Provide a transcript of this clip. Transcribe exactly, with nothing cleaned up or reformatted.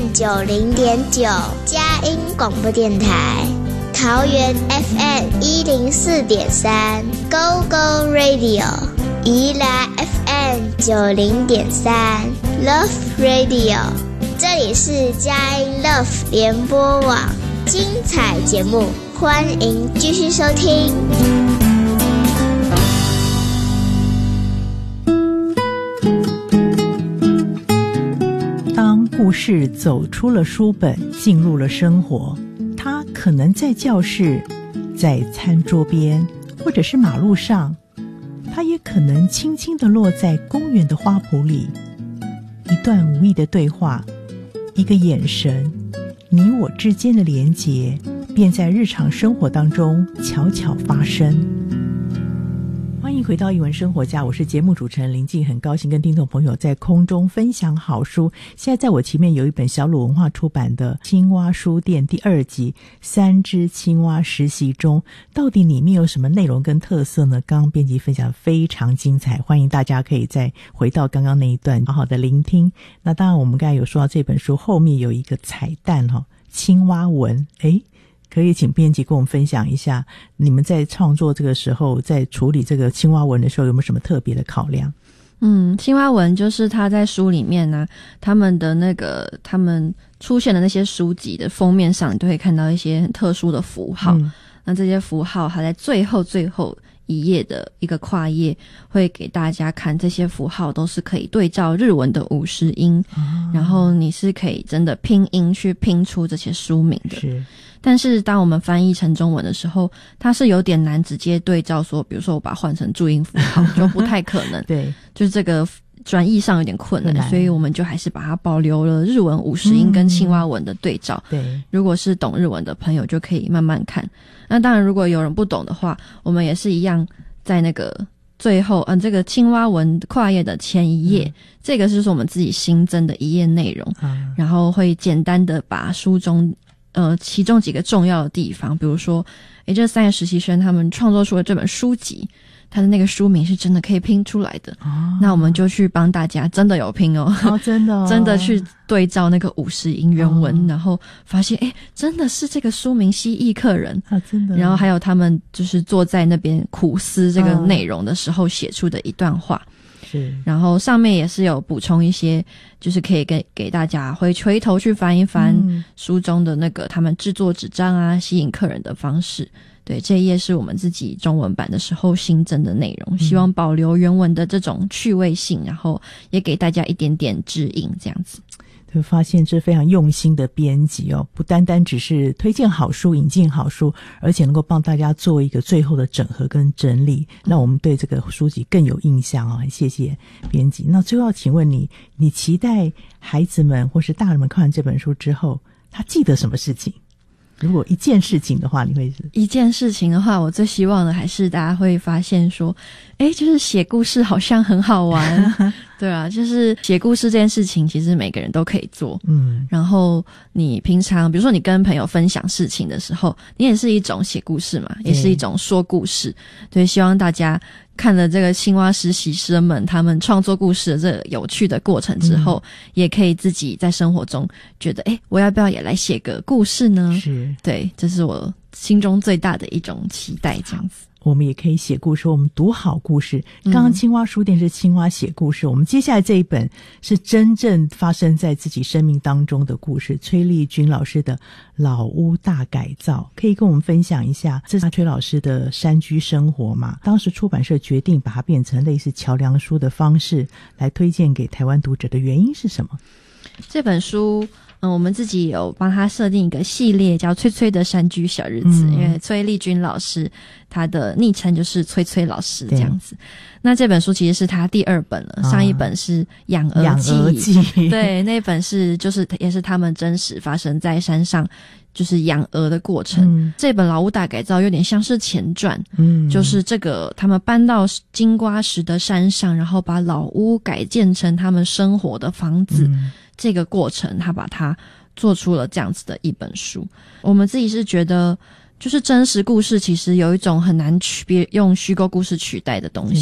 九零点九，佳音广播电台。桃园 F M 一零四点三 ，Go Go Radio。宜兰 F M 九零点三 ，Love Radio。这里是佳音 Love 联播网，精彩节目，欢迎继续收听。 当故事走出了书本，进入了生活，它可能在教室，在餐桌边，或者是马路上，它也可能轻轻地落在公园的花圃里。一段无意的对话，一个眼神，你我之间的连结，便在日常生活当中悄悄发生。欢迎回到艺文生活家，我是节目主持人林静，很高兴跟听众朋友在空中分享好书。现在在我前面有一本小鲁文化出版的《青蛙书店》第二集《三只青蛙实习中》，到底里面有什么内容跟特色呢？刚刚编辑分享非常精彩，欢迎大家可以再回到刚刚那一段好好的聆听。那当然我们刚才有说到这本书后面有一个彩蛋哈、哦，青蛙文，诶可以请编辑跟我们分享一下，你们在创作这个时候，在处理这个青蛙文的时候，有没有什么特别的考量？ 嗯，青蛙文就是他在书里面呢、啊，他们的那个他们出现的那些书籍的封面上，你都会看到一些很特殊的符号。嗯、那这些符号，它在最后最后一页的一个跨页，会给大家看这些符号都是可以对照日文的五十音，哦、然后你是可以真的拼音去拼出这些书名的。是。但是当我们翻译成中文的时候，它是有点难直接对照说，比如说我把它换成注音符号就不太可能。对，就是这个转译上有点困难，所以我们就还是把它保留了日文五十音跟青蛙文的对照。对、嗯，如果是懂日文的朋友就可以慢慢看。那当然如果有人不懂的话，我们也是一样在那个最后嗯，这个青蛙文跨页的前一页、嗯、这个就是我们自己新增的一页内容、嗯、然后会简单的把书中呃，其中几个重要的地方，比如说，诶，这三个实习生他们创作出了这本书籍，他的那个书名是真的可以拼出来的。哦、那我们就去帮大家真的有拼哦，哦真的、哦，真的去对照那个五十音原文，哦、然后发现，诶，真的是这个书名蜥蜴客人啊，真的。然后还有他们就是坐在那边苦思这个内容的时候写出的一段话。是，然后上面也是有补充一些，就是可以给给大家回回头去翻一翻书中的那个他们制作纸张啊，吸引客人的方式。对，这一页是我们自己中文版的时候新增的内容，希望保留原文的这种趣味性，然后也给大家一点点指引，这样子。 就发现这非常用心的编辑哦，不单单只是推荐好书、引进好书，而且能够帮大家做一个最后的整合跟整理，让我们对这个书籍更有印象哦。谢谢编辑。那最后要请问你，你期待孩子们或是大人们看完这本书之后，他记得什么事情？如果一件事情的话，你会是一件事情的话，我最希望的还是大家会发现说，诶，就是写故事好像很好玩。对啊，就是写故事这件事情其实每个人都可以做。嗯，然后你平常比如说你跟朋友分享事情的时候，你也是一种写故事嘛，也是一种说故事。对，希望大家看了这个青蛙实习生们他们创作故事的这个有趣的过程之后、嗯、也可以自己在生活中觉得，诶，我要不要也来写个故事呢？是，对，这是我心中最大的一种期待，这样子。 我们也可以写故事，我们读好故事。刚刚青蛙书店是青蛙写故事、嗯、我们接下来这一本是真正发生在自己生命当中的故事，崔丽君老师的老屋大改造。可以跟我们分享一下这是崔老师的山居生活嘛？当时出版社决定把它变成类似桥梁书的方式来推荐给台湾读者的原因是什么？ 这本书嗯，我们自己有帮他设定一个系列叫崔崔的山居小日子、嗯、因为崔丽君老师他的昵称就是崔崔老师这样子。那这本书其实是他第二本了、啊、上一本是养鹅记, 养鹅记对，那本是就是也是他们真实发生在山上就是养鹅的过程、嗯、这本老屋大改造有点像是前传，嗯，就是这个他们搬到金瓜石的山上，然后把老屋改建成他们生活的房子、嗯，这个过程他把它做出了这样子的一本书。我们自己是觉得就是真实故事其实有一种很难取别用虚构故事取代的东西，